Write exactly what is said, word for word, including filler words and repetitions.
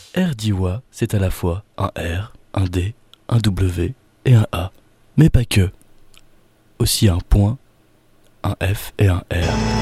Erdiwa, c'est à la fois un R, un D, un W et un A. Mais pas que. Aussi un point, un F et un R.